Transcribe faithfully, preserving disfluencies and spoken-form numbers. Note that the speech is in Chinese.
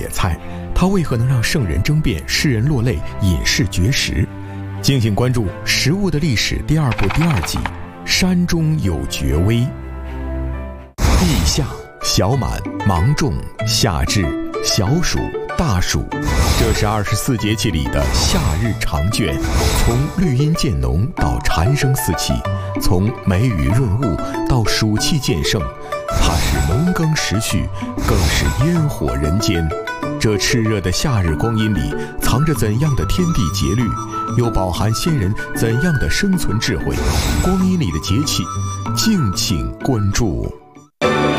野菜，它为何能让圣人争辩、诗人落泪、隐士绝食？敬请关注《食物的历史》第二部第二集《山中有绝薇》。立夏、小满、芒种、夏至、小暑、大暑，这是二十四节气里的夏日长卷，从绿阴渐浓到蝉声四起，从梅雨润物到暑气渐盛，它是农耕时序，更是烟火人间。这炽热的夏日光阴里，藏着怎样的天地节律，又饱含先人怎样的生存智慧？光阴里的节气，敬请关注。